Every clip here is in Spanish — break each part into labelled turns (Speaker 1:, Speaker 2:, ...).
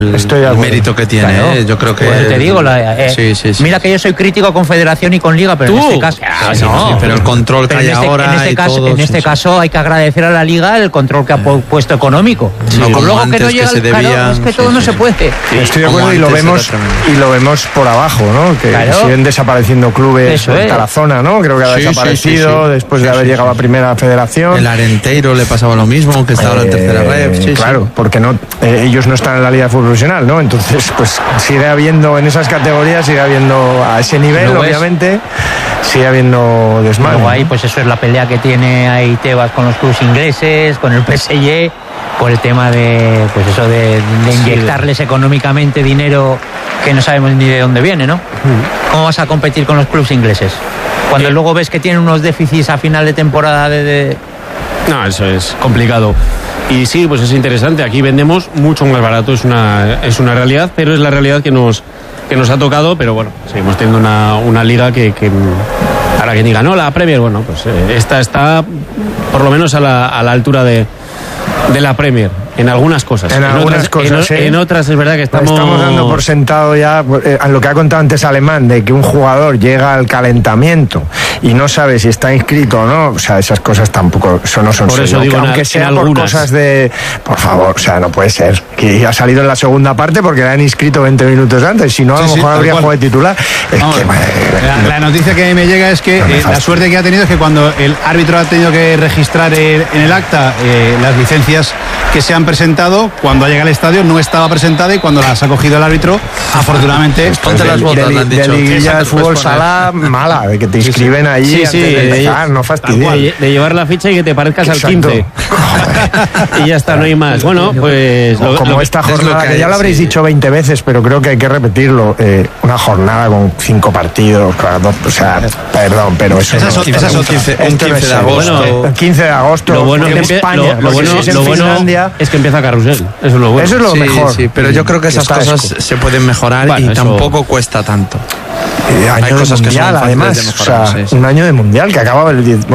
Speaker 1: el mérito que tiene, claro. Yo creo que...
Speaker 2: Pues te digo, sí. Mira que yo soy crítico con Federación y con Liga, pero en este caso...
Speaker 1: no, pero el control que hay ahora...
Speaker 2: En este caso hay que agradecer a la Liga el control que ha puesto económico.
Speaker 1: No, como
Speaker 2: luego
Speaker 1: antes
Speaker 2: que no llega
Speaker 1: que se debía...
Speaker 2: es que todo no se puede.
Speaker 3: Estoy de acuerdo, y lo vemos por abajo, ¿no? Que siguen desapareciendo clubes en Tarazona, ¿no? Creo que ha desaparecido después de haber llegado a Primera Federación.
Speaker 1: El Arenteiro le pasaba lo mismo, aunque está ahora en Tercera Ref.
Speaker 3: Claro, porque ellos no están en la Liga de Fútbol Profesional, ¿no? Entonces, pues sigue habiendo en esas categorías, sigue habiendo a ese nivel, obviamente, sigue habiendo desmadre.
Speaker 2: Luego ahí, pues eso es la pelea que tiene ahí Tebas con los clubes ingleses, con el PSG, por el tema de, pues eso de inyectarles económicamente dinero que no sabemos ni de dónde viene, ¿no? ¿Cómo vas a competir con los clubes ingleses? Cuando luego ves que tienen unos déficits a final de temporada
Speaker 4: No, eso es complicado. Y sí, pues es interesante. Aquí vendemos mucho más barato, es una realidad, pero es la realidad que nos ha tocado. Pero bueno, seguimos teniendo una liga que ahora que diga, no, la Premier, bueno, pues esta está por lo menos a la altura de la Premier. En algunas cosas. En otras es verdad que estamos
Speaker 3: dando por sentado ya lo que ha contado antes Alemán, de que un jugador llega al calentamiento y no sabe si está inscrito o no. O sea, esas cosas tampoco no son
Speaker 4: por eso digo,
Speaker 3: aunque sea por cosas de... Por favor, o sea, no puede ser. Que ha salido en la segunda parte porque le han inscrito 20 minutos antes. Si no, a lo mejor habría jugado de titular.
Speaker 5: La noticia que me llega es que la suerte que ha tenido es que cuando el árbitro ha tenido que registrar en el acta las licencias que se han presentado, cuando llega al estadio no estaba presentada, y cuando las ha cogido el árbitro, afortunadamente...
Speaker 1: Ponte las botas,
Speaker 3: de liguilla de fútbol sala mala, de que te inscriben ahí antes de empezar, no fastidies.
Speaker 4: De llevar la ficha y que te parezcas al 15. Y ya está, no hay más. Bueno, pues...
Speaker 3: Como esta jornada, que ya lo habréis dicho 20 veces, pero creo que hay que repetirlo, una jornada con 5 partidos, o sea, perdón, pero eso
Speaker 1: es un 15 de agosto.
Speaker 3: El 15 de agosto,
Speaker 4: lo bueno
Speaker 3: en España,
Speaker 4: lo bueno es que empieza Carrusel. Eso es lo bueno.
Speaker 3: Eso es lo mejor.
Speaker 1: Sí, pero yo creo que esas cosas se pueden mejorar, y tampoco cuesta tanto.
Speaker 3: Hay cosas mundial, que son además, de mejorar, o sea, un año de mundial que acaba el 10,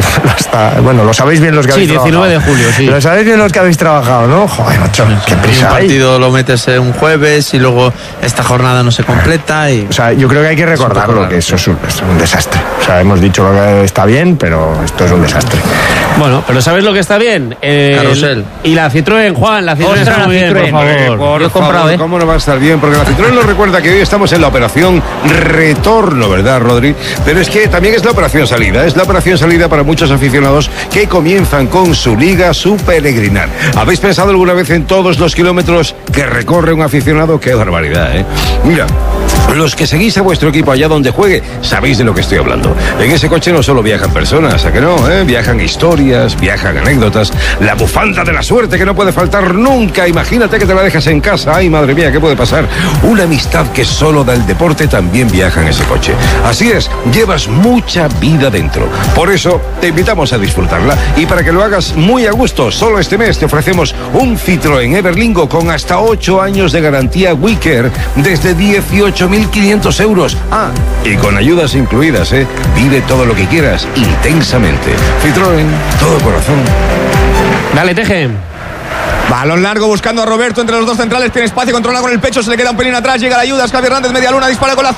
Speaker 3: lo sabéis bien los que habéis
Speaker 4: 19
Speaker 3: trabajado.
Speaker 4: de julio, sí.
Speaker 3: Lo sabéis bien los que habéis trabajado, ¿no? Joder, macho, qué prisa
Speaker 1: un
Speaker 3: hay.
Speaker 1: partido lo metes un jueves y luego esta jornada no se completa
Speaker 3: o sea, yo creo que hay que recordarlo, que eso es un desastre. O sea, hemos dicho lo que está bien, pero esto es un desastre.
Speaker 4: Bueno, pero ¿sabes lo que está bien?
Speaker 1: Carrusel.
Speaker 4: Y la Citroën, Juan, la Citroën está muy bien, por favor.
Speaker 6: Yo he comprado, ¿cómo no va a estar bien? Porque la Citroën nos recuerda que hoy estamos en la operación retorno, ¿verdad, Rodri? Pero es que también es la operación salida. Es la operación salida para muchos aficionados que comienzan con su liga, su peregrinar. ¿Habéis pensado alguna vez en todos los kilómetros que recorre un aficionado? ¡Qué barbaridad, eh! Mira, los que seguís a vuestro equipo allá donde juegue, sabéis de lo que estoy hablando. En ese coche no solo viajan personas, ¿a que no? Viajan historias, viajan anécdotas, la bufanda de la suerte que no puede faltar nunca. Imagínate que te la dejas en casa. Ay, madre mía, ¿qué puede pasar? Una amistad que solo da el deporte también viaja en ese coche. Así es, llevas mucha vida dentro. Por eso te invitamos a disfrutarla, y para que lo hagas muy a gusto, solo este mes te ofrecemos un Citroën Everlingo con hasta 8 años de garantía WeCare desde 18.500 euros. Y con ayudas incluidas, Vive todo lo que quieras intensamente. Citroën, todo corazón.
Speaker 4: Dale, Teje.
Speaker 7: Balón largo buscando a Roberto entre los dos centrales, tiene espacio, controla con el pecho, se le queda un pelín atrás, llega la ayuda, Javi Hernández, media luna, dispara con la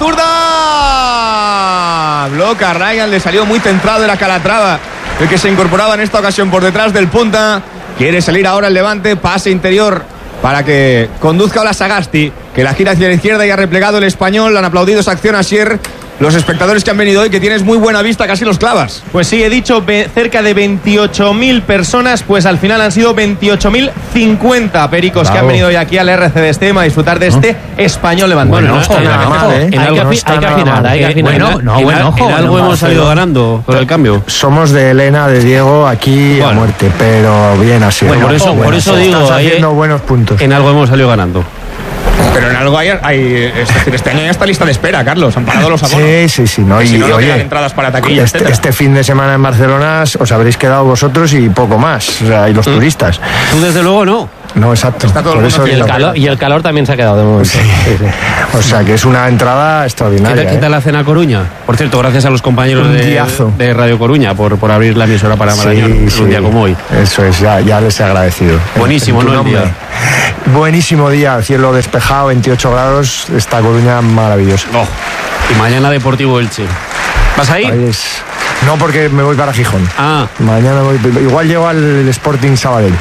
Speaker 7: zurda, bloca a Ryan, le salió muy centrado, era Calatrava el que se incorporaba en esta ocasión por detrás del punta, quiere salir ahora el Levante, pase interior para que conduzca a la Sagasti, que la gira hacia la izquierda y ha replegado el Español, han aplaudido esa acción a Sier. Los espectadores que han venido hoy, que tienes muy buena vista, casi los clavas.
Speaker 8: Pues sí, he dicho cerca de 28.000 personas, pues al final han sido 28.050 pericos que han venido hoy aquí al RC de Estema a disfrutar de este Español Levante.
Speaker 4: Bueno, no está nada mal, Hay que afinar. En algo hemos salido ganando con el cambio.
Speaker 3: Somos de Elena, de Diego, aquí a muerte, pero bien así.
Speaker 4: Bueno, por eso digo,
Speaker 3: estás haciendo buenos puntos.
Speaker 4: En algo hemos salido ganando.
Speaker 7: Pero en algo es decir, este año ya está lista de espera, Carlos. Han parado los abonos.
Speaker 3: Sí. No,
Speaker 7: y no
Speaker 3: oye,
Speaker 7: quedan entradas para taquilla,
Speaker 3: este fin de semana en Barcelona os habréis quedado vosotros y poco más. O sea, y los turistas.
Speaker 4: Tú desde luego no.
Speaker 3: No, exacto.
Speaker 7: Está todo
Speaker 3: por eso
Speaker 4: y el calor también se ha quedado de momento.
Speaker 3: Sí. O sea, que es una entrada extraordinaria.
Speaker 4: ¿Qué tal la cena a Coruña? Por cierto, gracias a los compañeros de Radio Coruña por abrir la emisora para Marañón un día como hoy.
Speaker 3: Eso es, ya les he agradecido.
Speaker 4: Buenísimo, ¿no? El día.
Speaker 3: buenísimo día, cielo despejado, 28 grados, esta Coruña maravillosa.
Speaker 4: Y mañana Deportivo Elche. ¿Vas ahí?
Speaker 3: No, porque me voy para Gijón. Mañana igual llego al Sporting Sabadell.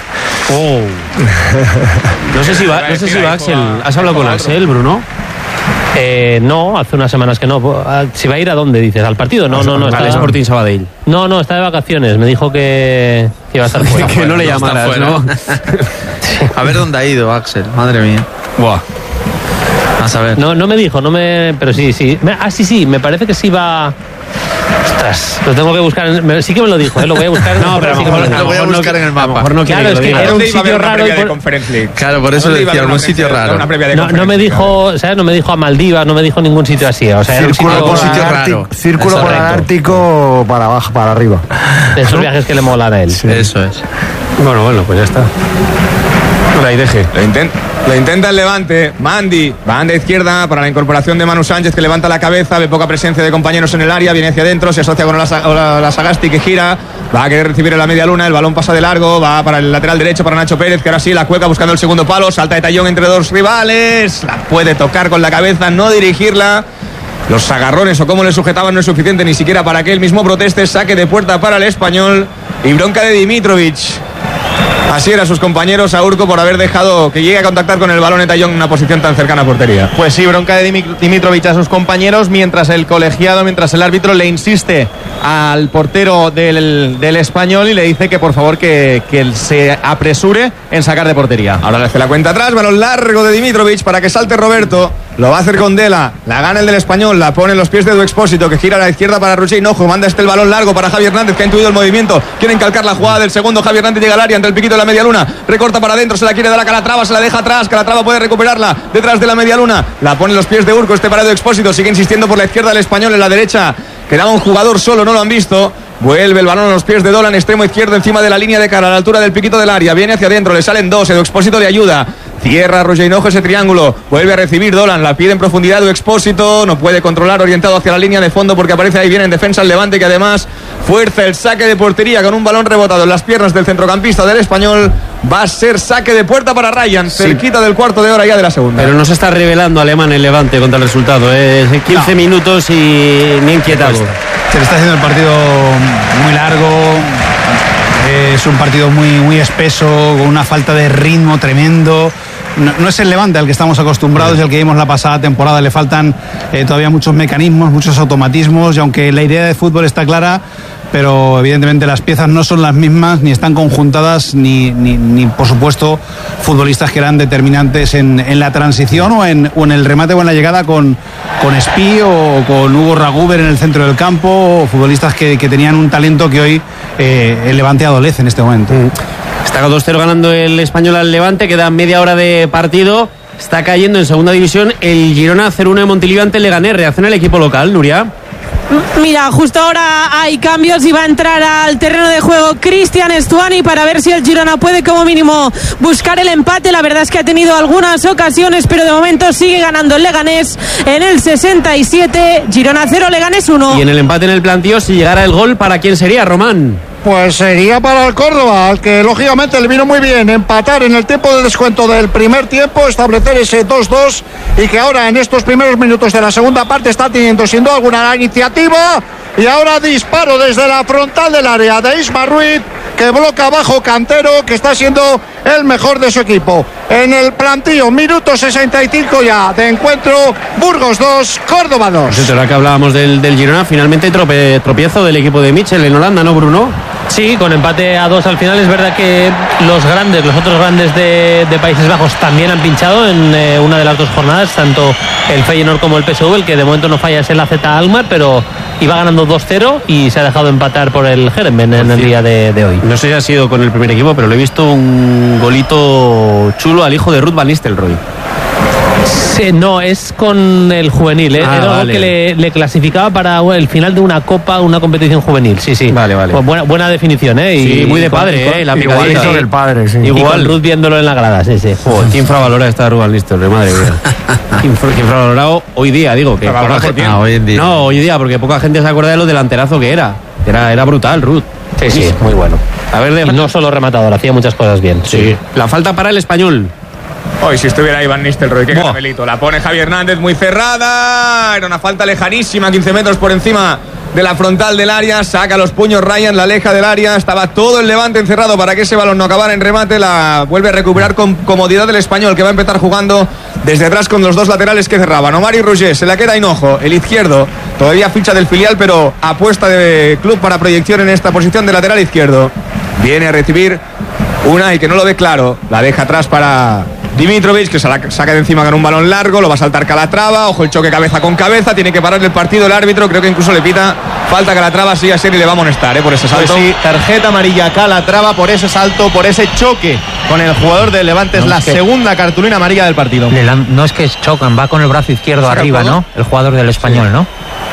Speaker 4: No sé si va Axel. ¿Has hablado con Axel, Bruno?
Speaker 9: No, hace unas semanas que no. ¿Si va a ir a dónde, dices? ¿Al partido? No, está
Speaker 4: al Sporting Sabadell.
Speaker 9: No, está de vacaciones. Me dijo que iba a estar fuera.
Speaker 4: Que no le llamaras, ¿no?
Speaker 1: A ver dónde ha ido Axel, madre mía.
Speaker 4: Buah.
Speaker 1: A saber.
Speaker 9: No me dijo, pero sí. Sí, me parece que sí va. Ostras, lo tengo que buscar. Sí que me lo dijo, lo voy a buscar.
Speaker 1: No, pero lo voy a buscar en el mapa.
Speaker 9: Claro, es que era un sitio raro.
Speaker 1: Claro, por eso decía, algún sitio raro.
Speaker 9: No me dijo, ¿sabes? No me dijo a Maldivas, no me dijo ningún sitio así. O sea,
Speaker 3: círculo raro. Círculo polártico para abajo, para arriba.
Speaker 9: De esos viajes que le molan a él.
Speaker 1: Sí. Eso es.
Speaker 4: Bueno, pues ya está. Ahí deje.
Speaker 7: Lo intenta el Levante. Mandi, banda izquierda para la incorporación de Manu Sánchez, que levanta la cabeza, ve poca presencia de compañeros en el área, viene hacia adentro, se asocia con la Sagasti, que gira, va a querer recibir en la media luna, el balón pasa de largo, va para el lateral derecho para Nacho Pérez, que ahora sí la cuelga buscando el segundo palo, salta de tallón entre dos rivales, la puede tocar con la cabeza, no dirigirla. Los agarrones o cómo le sujetaban no es suficiente ni siquiera para que él mismo proteste. Saque de puerta para el Español y bronca de Dimitrovic. Así eran sus compañeros a Urco por haber dejado que llegue a contactar con el balón Etayón en una posición tan cercana a portería.
Speaker 8: Pues sí, bronca de Dimitrovic a sus compañeros, mientras el árbitro le insiste al portero del Español y le dice que por favor que se apresure en sacar de portería.
Speaker 7: Ahora le hace la cuenta atrás, balón largo de Dimitrovic para que salte Roberto. Lo va a hacer con Dela, la gana el del Español, la pone en los pies de Du Expósito, que gira a la izquierda para Roger Hinojo, manda el balón largo para Javi Hernández, que ha intuido el movimiento, quieren calcar la jugada del segundo. Javi Hernández llega al área ante el piquito de la media luna, recorta para adentro, se la quiere dar a Calatrava, se la deja atrás, Calatrava puede recuperarla detrás de la media luna, la pone en los pies de Urco, para Du Expósito, sigue insistiendo por la izquierda del Español, en la derecha quedaba un jugador solo, no lo han visto. Vuelve el balón a los pies de Dolan, extremo izquierdo encima de la línea de cara, a la altura del piquito del área, viene hacia adentro, le salen dos, Edu Expósito le ayuda, cierra Roger Hinojo ese triángulo, vuelve a recibir Dolan, la pide en profundidad Edu Expósito, no puede controlar, orientado hacia la línea de fondo porque aparece ahí bien en defensa el Levante, que además fuerza el saque de portería con un balón rebotado en las piernas del centrocampista del Español. Va a ser saque de puerta para Ryan, cerquita del cuarto de hora ya de la segunda.
Speaker 4: Pero no se está revelando Alemán el Levante contra el resultado, 15 minutos y ni inquietado.
Speaker 5: Se le está haciendo el partido muy largo, es un partido muy espeso, con una falta de ritmo tremendo. No es el Levante al que estamos acostumbrados y al que vimos la pasada temporada. Le faltan todavía muchos mecanismos, muchos automatismos, y aunque la idea de fútbol está clara, pero evidentemente las piezas no son las mismas, ni están conjuntadas, ni por supuesto futbolistas que eran determinantes en la transición o en el remate o en la llegada con Espí o con Hugo Raguber en el centro del campo, o futbolistas que tenían un talento que hoy el Levante adolece en este momento.
Speaker 4: Está 2-0 ganando el Español al Levante, queda media hora de partido, está cayendo en segunda división el Girona 0-1 de Montilivi ante Leganés. Reacciona el equipo local, Nuria.
Speaker 10: Mira, justo ahora hay cambios y va a entrar al terreno de juego Cristian Stuani para ver si el Girona puede como mínimo buscar el empate. La verdad es que ha tenido algunas ocasiones, pero de momento sigue ganando el Leganés en el 67. Girona 0, Leganés 1.
Speaker 4: Y en el empate en el plantío, si llegara el gol, ¿para quién sería, Román?
Speaker 11: Pues sería para el Córdoba, al que lógicamente le vino muy bien empatar en el tiempo de descuento del primer tiempo, establecer ese 2-2, y que ahora en estos primeros minutos de la segunda parte está teniendo sin duda alguna la iniciativa. Y ahora disparo desde la frontal del área de Isma Ruiz, que bloca bajo Cantero, que está siendo el mejor de su equipo. En el plantillo, minuto 65 ya de encuentro, Burgos 2, Córdoba 2.
Speaker 4: Ahora que hablábamos del Girona, finalmente tropiezo del equipo de Michel en Holanda, ¿no, Bruno?
Speaker 9: Sí, con empate a 2 al final. Es verdad que los otros grandes de Países Bajos también han pinchado en una de las dos jornadas, tanto el Feyenoord como el PSV. El que de momento no falla es el AZ Alkmaar, pero iba ganando 2-0 y se ha dejado empatar por el Heerenveen en el día de hoy.
Speaker 4: No sé si ha sido con el primer equipo, pero le he visto un golito chulo al hijo de Ruud van Nistelrooy.
Speaker 9: Sí, no, es con el juvenil, era algo que le clasificaba para el final de una copa, una competición juvenil. Sí.
Speaker 4: Vale.
Speaker 9: Pues buena definición,
Speaker 4: Sí, muy de padre, la picadita
Speaker 3: del padre, sí.
Speaker 9: Igual. Y con Ruud viéndolo en la grada, sí.
Speaker 4: Joder, ¿quién infravalora esta Ruud van Nistelrooy? Madre mía. Infravalorado hoy día, digo. Que
Speaker 1: hoy en día.
Speaker 4: No, hoy día, porque poca gente se acuerda de lo delanterazo que era. Era brutal, Ruud.
Speaker 9: Sí, muy bueno.
Speaker 4: A ver,
Speaker 9: no solo rematador, hacía muchas cosas bien.
Speaker 4: Sí. La falta para el Español.
Speaker 7: Hoy si estuviera ahí Van Nistelrooy, qué caramelito. La pone Javi Hernández muy cerrada. Era una falta lejanísima, 15 metros por encima de la frontal del área. Saca los puños Ryan, la aleja del área. Estaba todo el Levante encerrado para que ese balón no acabara en remate. La vuelve a recuperar con comodidad el Español, que va a empezar jugando desde atrás con los dos laterales que cerraban. Omar y Roger, se la queda Hinojo, el izquierdo. Todavía ficha del filial, pero apuesta de club para proyección en esta posición de lateral izquierdo. Viene a recibir Unai, que no lo ve claro. La deja atrás para Dimitrovic, que se la saca de encima con un balón largo. Lo va a saltar Calatrava. Ojo el choque cabeza con cabeza. Tiene que parar el partido el árbitro. Creo que incluso le pita falta Calatrava. Sí, a Seri le va a amonestar por ese salto.
Speaker 8: Pues sí, tarjeta amarilla a Calatrava por ese salto, por ese choque con el jugador del Levante. Es la segunda cartulina amarilla del partido.
Speaker 2: No es que chocan, va con el brazo izquierdo arriba, ¿no? El jugador del Español, ¿no?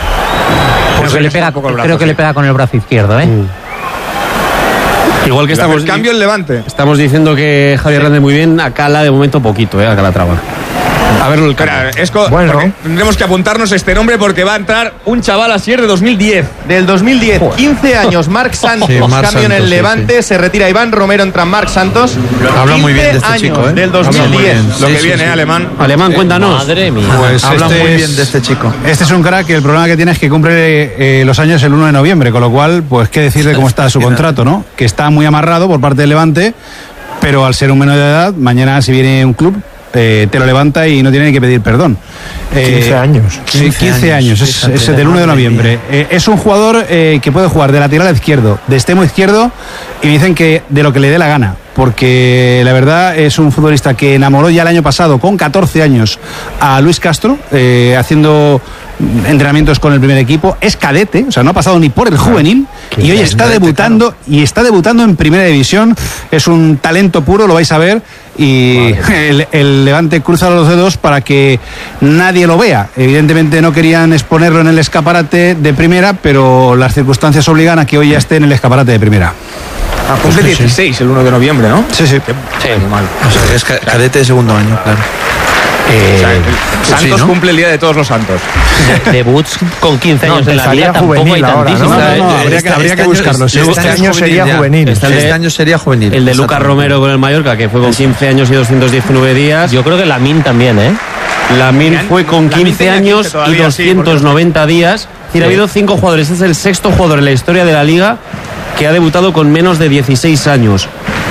Speaker 2: Creo que le pega con el brazo izquierdo, ¿eh?
Speaker 4: Igual que estamos.
Speaker 7: Cambio el Levante.
Speaker 4: Estamos diciendo que Javier Hernández muy bien, a Cala de momento poquito, a Calatrava. A verlo el
Speaker 7: cara. Bueno, tendremos que apuntarnos este nombre porque va a entrar un chaval así de 2010.
Speaker 8: Del 2010, 15 años, Marc Santos, cambio en el Levante, se retira Iván Romero, entra Marc Santos.
Speaker 1: Habla muy bien de este
Speaker 8: años,
Speaker 1: chico, ¿eh?
Speaker 8: Del 2010.
Speaker 7: Lo que viene, Alemán.
Speaker 4: Alemán, cuéntanos.
Speaker 9: Madre mía.
Speaker 1: Pues habla muy bien de este chico.
Speaker 5: Este es un crack que el problema que tiene es que cumple los años el 1 de noviembre, con lo cual, pues qué decir de cómo está su contrato, ¿no? Que está muy amarrado por parte del Levante, pero al ser un menor de edad, mañana si viene un club, te lo levanta y no tiene ni que pedir perdón.
Speaker 3: 15 años.
Speaker 5: Sí, 15 años, es del 1 de noviembre. Es un jugador que puede jugar de lateral izquierdo, de extremo izquierdo, y dicen que de lo que le dé la gana, porque la verdad es un futbolista que enamoró ya el año pasado, con 14 años, a Luis Castro, haciendo entrenamientos con el primer equipo. Es cadete, o sea, no ha pasado ni por el juvenil, y hoy está debutando, y está debutando en primera división. Es un talento puro, lo vais a ver, y el Levante cruza los dedos para que nadie lo vea. Evidentemente no querían exponerlo en el escaparate de primera, pero las circunstancias obligan a que hoy ya esté en el escaparate de primera.
Speaker 7: Cumple 16 el 1 de noviembre, ¿no?
Speaker 5: Sí.
Speaker 7: Mal.
Speaker 1: O sea, es cadete de segundo año, claro.
Speaker 7: Santos
Speaker 1: sí, ¿no?
Speaker 7: cumple el día de todos los santos.
Speaker 9: Debuts con 15 años en la liga tampoco hay tantísimos.
Speaker 5: Habría que buscarlo.
Speaker 3: Este año sería juvenil.
Speaker 1: Este año sería juvenil.
Speaker 4: El de Lucas Romero con el Mallorca, que fue con 15 años y 219 días.
Speaker 9: Yo creo que Lamine también, ¿eh?
Speaker 4: Lamine fue con 15 años y 290 días. Es decir, ha habido 5 jugadores. Este es el 6º jugador en la historia de la liga que ha debutado con menos de 16 años.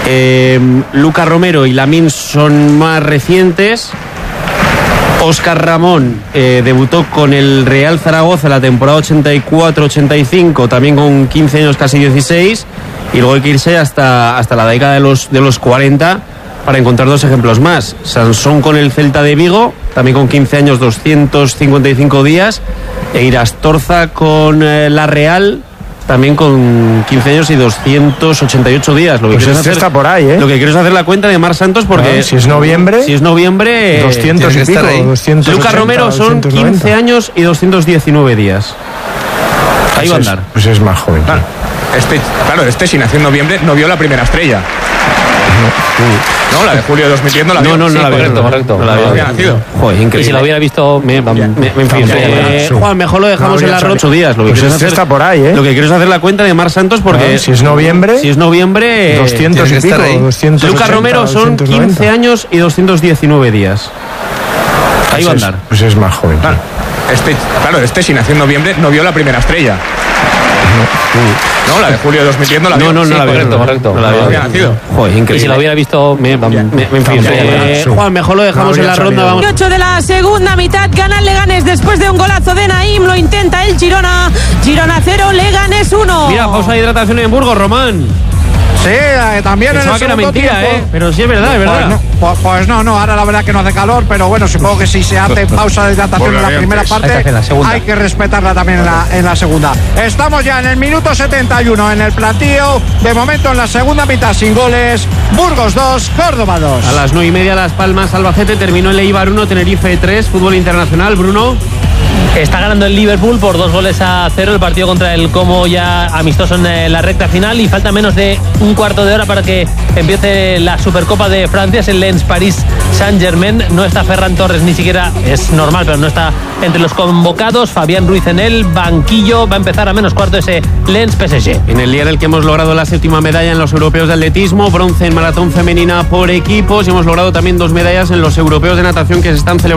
Speaker 4: Lucas Romero y Lamine son más recientes. Óscar Ramón debutó con el Real Zaragoza la temporada 84-85, también con 15 años, casi 16, y luego hay que irse hasta la década de los 40 para encontrar 2 ejemplos más. Sansón con el Celta de Vigo, también con 15 años, 255 días, e Irastorza con la Real, también con 15 años y 288 días. Lo que
Speaker 3: pues está por ahí, ¿eh?
Speaker 4: Lo que quiero es hacer la cuenta de Mar Santos porque...
Speaker 3: Claro, si es noviembre...
Speaker 4: 200
Speaker 3: y pico, 280,
Speaker 4: Lucas Romero son
Speaker 3: 290.
Speaker 4: 15 años y 219 días. Ahí va a andar.
Speaker 3: Pues es más joven.
Speaker 7: Este si nació en noviembre no vio la primera estrella. No, la de julio de 2010 no la vio.
Speaker 4: No la vio.
Speaker 9: Correcto.
Speaker 7: No había nacido.
Speaker 4: Joder, increíble.
Speaker 9: Y si la hubiera visto...
Speaker 4: En fin, Juan, mejor lo dejamos en la ronda 8 días. Lo que
Speaker 3: pues
Speaker 4: quiero
Speaker 3: está por ahí, ¿eh?
Speaker 4: Lo que quiero es hacer la cuenta de Mar Santos porque...
Speaker 3: Claro, si es noviembre... 200 y pico, 280,
Speaker 4: Lucas Romero son
Speaker 3: 290.
Speaker 4: 15 años y 219 días. Ahí va a andar.
Speaker 3: Pues es más joven.
Speaker 7: Este si nació en noviembre no vio la primera estrella. No, la de julio de 2010 no la vio.
Speaker 4: No la vio.
Speaker 9: Correcto.
Speaker 7: No había nacido.
Speaker 4: Joder, increíble.
Speaker 9: Y si la hubiera visto...
Speaker 4: En fin, Juan, mejor lo dejamos en la ronda. Vamos.
Speaker 10: 8 de la segunda mitad, gana el Leganés después de un golazo de Naim, lo intenta el Girona 0, Leganés 1.
Speaker 4: Mira, pausa de hidratación en Burgos, Román.
Speaker 11: Sí, también en el
Speaker 4: Pensaba que era
Speaker 11: segundo
Speaker 4: mentira,
Speaker 11: tiempo.
Speaker 4: pero sí es verdad, es verdad.
Speaker 11: Pues no, ahora la verdad que no hace calor, pero bueno, supongo que si se hace pausa de hidratación en la primera parte, hay que respetarla también en la segunda. Estamos ya en el minuto 71 en el plantío, de momento en la segunda mitad sin goles, Burgos 2, Córdoba 2.
Speaker 4: A las 9:30 Las Palmas, Albacete, terminó el Eibar 1, Tenerife 3, fútbol internacional, Bruno.
Speaker 9: Está ganando el Liverpool por 2-0 el partido contra el Como, ya amistoso en la recta final, y falta menos de un cuarto de hora para que empiece la Supercopa de Francia. Es el Lens Paris Saint-Germain. No está Ferran Torres, ni siquiera, es normal, pero no está entre los convocados. Fabián Ruiz en el banquillo. Va a empezar a menos cuarto ese Lens PSG.
Speaker 4: En el día en el que hemos logrado la 7ª medalla en los europeos de atletismo, bronce en maratón femenina por equipos, y hemos logrado también 2 medallas en los europeos de natación que se están celebrando